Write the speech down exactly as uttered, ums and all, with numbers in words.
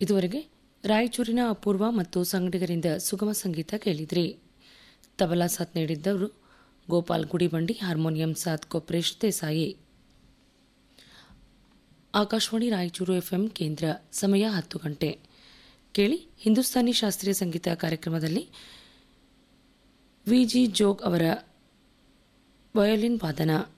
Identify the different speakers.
Speaker 1: ಇದುವರೆಗೆ ರಾಯಚೂರಿನ ಅಪೂರ್ವ ಮತ್ತು ಸಂಗಡಿಗರಿಂದ ಸುಗಮ ಸಂಗೀತ ಕೇಳಿದ್ರಿ. ತಬಲಾ ಸಾಥ್ ನೀಡಿದ್ದವರು ಗೋಪಾಲ್ ಗುಡಿಬಂಡಿ, ಹಾರ್ಮೋನಿಯಂ ಸಾಥ್ ಕೊಪ್ರೇಶ್ ದೇಸಾಯಿ. ಆಕಾಶವಾಣಿ ರಾಯಚೂರು ಎಫ್ಎಂ ಕೇಂದ್ರ. ಸಮಯ ಹತ್ತು ಗಂಟೆ. ಕೇಳಿ ಹಿಂದೂಸ್ತಾನಿ ಶಾಸ್ತ್ರೀಯ ಸಂಗೀತ ಕಾರ್ಯಕ್ರಮದಲ್ಲಿ ವಿಜಿ ಜೋಗ್ ಅವರ ವಯೋಲಿನ್ ವಾದನ.